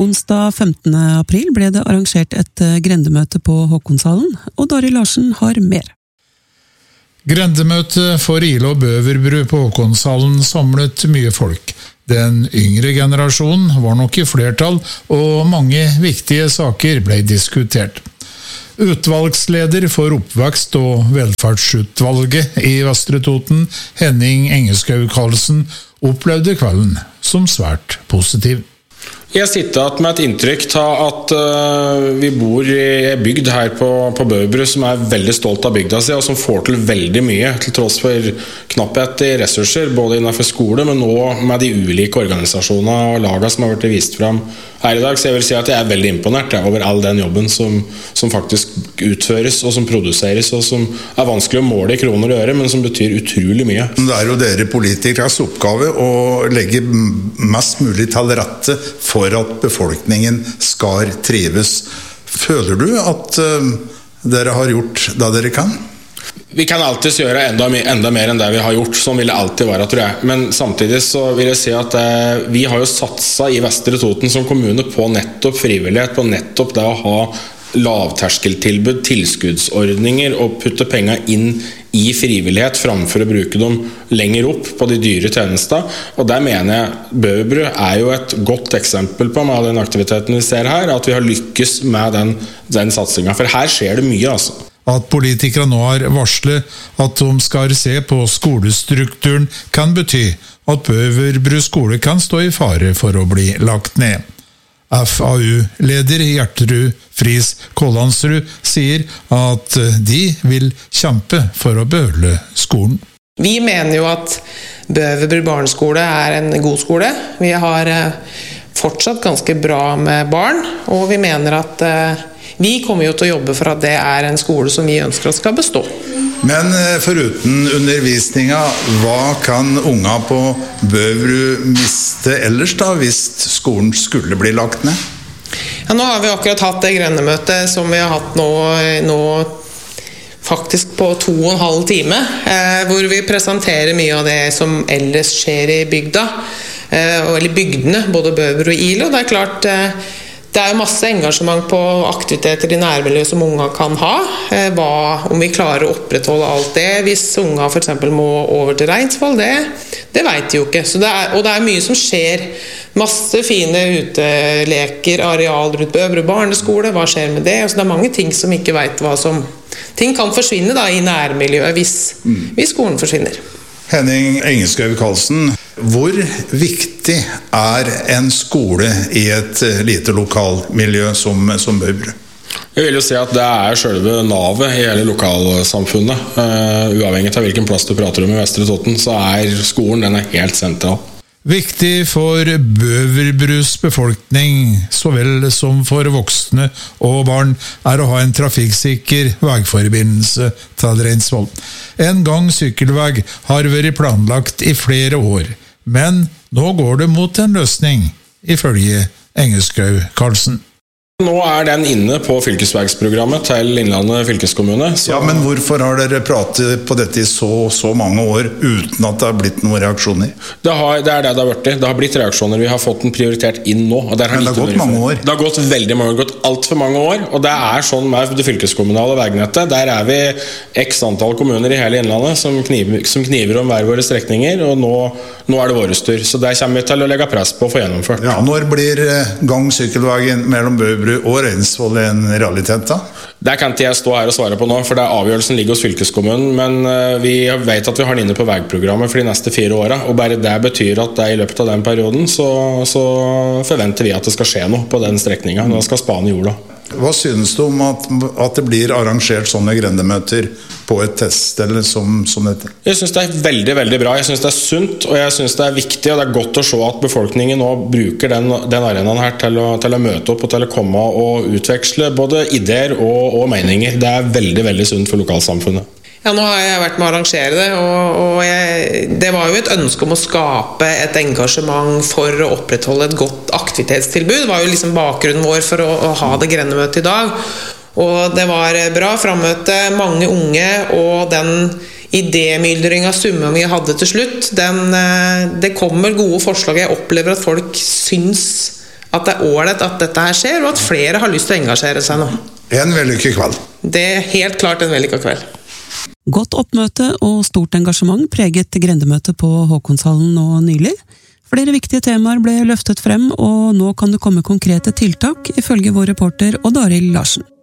Onsdag 15. april ble det arrangert et grendemøte på Håkonshallen, og Dari Larsen har mer. Grendemøte for Ilo og Bøverbru på Håkonshallen samlet mye folk. Den yngre generasjonen var nok i flertall, og mange viktige saker ble diskutert. Utvalgsleder for oppvekst- og velferdsutvalget i Vestre Toten, Henning Engeskau Karlsen, opplevde kvelden som svært positiv. Jeg sitter med et inntrykk av at vi bor i en bygd her på Bøverbru som veldig stolt av bygda si, og som får til veldig mye, til tross for knapphet i ressurser, både innenfor skole, men også med de ulike organisasjonene og lagene som har vært vist frem her i dag. Så jeg vil si at jeg veldig imponert over all den jobben som faktisk utføres, og som produseres, og som vanskelig å måle i kroner og øre, men som betyr utrolig mye. Det jo dere politikeres oppgave å legge mest mulig til rette for at befolkningen skal trives. Føler du at dere har gjort det dere kan? Vi kan alltid gjøre enda mer enn det vi har gjort, sånn vil det alltid være, tror jeg. Men samtidig så vil jeg si at vi har jo satset i Vestre Toten som kommune på nettopp frivillighet, på nettopp det å ha lavterskeltilbud, tilskuddsordninger og putte penger inn i frivillighet framfor å bruke dem lenger opp på de dyre tjenester. Og der mener jeg Bøverbru jo et godt eksempel på med den aktiviteten vi ser her, at vi har lykkes med den satsingen. For her skjer det mye, altså. At politikere nå har varslet at de skal se på skolestrukturen kan bety at Bøverbru skole kan stå i fare for å bli lagt ned. FAU-leder Gjertrud Friis Kålandsrud sier at de vil kjempe for å beholde skolen. Vi mener jo at Bøverbru barneskole en god skole. Vi har fortsatt ganske bra med barn, og vi mener at vi kommer jo til å jobbe for at det en skole som vi ønsker at skal bestå. Men foruten undervisninga, hva kan unga på Bøverbru miste ellers da, hvis skolen skulle bli lagt ned? Ja, nå har vi akkurat hatt det grendemøtet som vi har hatt nå faktisk på 2,5 time, hvor vi presenterer mye av det som ellers skjer i bygda, eller bygdene, både Bøverbru og Ilo. Det klart, det jo masse engasjement på aktiviteter i nærmiljøet som unga kan ha. Om vi klarer å opprettholde alt det, hvis unga for eksempel må over til Reinsvoll, det vet de jo ikke. Så og det mye som skjer. Masse fine uteleker, areal rundt Bøverbru barneskole, hva skjer med det? Så det mange ting som ikke vet hva som... Ting kan forsvinne da, i nærmiljøet hvis skolen forsvinner. Henning Engeskau Karlsen, hvor viktig en skole i et lite lokalmiljø som Bøverbru? Jeg vil jo si at det selve navet i hele lokalsamfunnet. Uavhengig av hvilken plass du prater om i Vestre Toten, så skolen den helt sentral. Viktig for Bøverbrus befolkning, så vel som for voksne og barn, å ha en trafikksikker veiforbindelse til Reinsvoll. En gang sykkelvei har vært planlagt i flere år, men nå går det mot en løsning, ifølge Engeskau Karlsen. Nå den inne på fylkesvegsprogrammet til Innlandet fylkeskommune. Ja, men hvorfor har dere pratet på dette i så mange år uten at det har blitt noen reaksjoner? Det det har vært det. Det har blitt reaksjoner. Vi har fått den prioritert inn nå. Og men det har gått mange år. Det har gått veldig mange år. Det har gått alt for mange år. Og det sånn med det fylkeskommunale vegnettet. Der vi x antall kommuner i hele Innlandet som kniver om hver våre strekninger. Og nå det våre styr. Så der kommer vi til å legge press på å få gjennomført. Ja, når blir gang-sykkelveien mellom Bøverbru og Reinsvoll en realitet da? Det kan ikke jeg stå her og svare på nå, for avgjørelsen ligger hos fylkeskommunen, men vi vet at vi har den inne på veiprogrammet for de neste 4 årene, og bare det betyr at i løpet av den perioden så forventer vi at det skal skje noe på den strekningen, når det skal spane jorda. Hva synes du om at det blir arrangert sånne grendemøter på et teststed som dette? Jeg synes det veldig, veldig bra. Jeg synes det sunt, og jeg synes det viktig, og det godt å se at befolkningen nå bruker den arenaen her til å møte opp og til å komme og utveksle både ideer og meninger. Det veldig, veldig sunt for lokalsamfunnet. Ja, nå har jeg vært med å arrangere det, og det var jo et ønske om å skape et engasjement for å opprettholde et godt aktivitetstilbud. Det var jo liksom bakgrunnen vår for å ha det grendemøtet i dag. Og det var bra frammøte, mange unge, og den idémyldring av summen vi hadde til slutt, det kommer gode forslag. Jeg opplever at folk syns at det ålreit at dette her skjer, og at flere har lyst til å engasjere seg nå. En vellykket kveld. Det helt klart en vellykket kveld. Godt oppmøte og stort engasjement preget grendemøtet på Håkonshallen nå nylig. Flere viktige temaer ble løftet frem, og nå kan det komme konkrete tiltak, ifølge vår reporter Odd Arild Larsen.